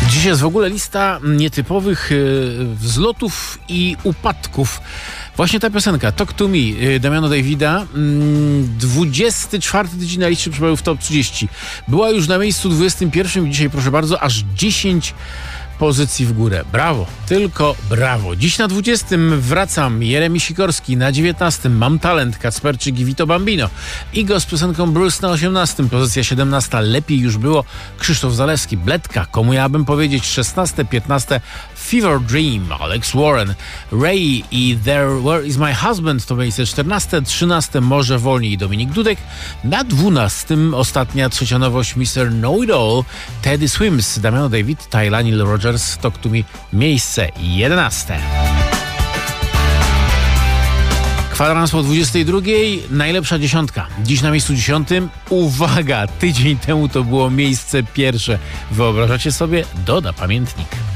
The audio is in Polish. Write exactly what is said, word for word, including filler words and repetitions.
Dziś jest w ogóle lista nietypowych y, wzlotów i upadków. Właśnie ta piosenka, Talk to Me, y, Damiana Davida, y, dwudziesty czwarty tydzień na liście przebojów Top trzydzieści. Była już na miejscu dwudziestym pierwszym i dzisiaj, proszę bardzo, aż dziesięć pozycji w górę. Brawo, tylko brawo. Dziś na dwudziestym wracam, Jeremi Sikorski, na dziewiętnastym Mam Talent, Kacperczyk i Vito Bambino. Igo z piosenką Bruce na osiemnastym, pozycja siedemnasta, Lepiej już było, Krzysztof Zalewski, Bledka, Komu ja bym powiedzieć, szesnaste, piętnaste, Fever Dream, Alex Warren, Ray i There Where Is My Husband to miejsce czternaste, trzynaste Może Wolniej, Dominik Dudek, na dwunastym ostatnia trzecia nowość mister Know It All, Teddy Swims, Damiano David, Tyla, Neil Rogers, Talk to Me, miejsce jedenaste. Kwadrans po dwudziestej drugiej, najlepsza dziesiątka. Dziś na miejscu dziesiątym, uwaga, tydzień temu to było miejsce pierwsze. Wyobrażacie sobie? Doda pamiętnik.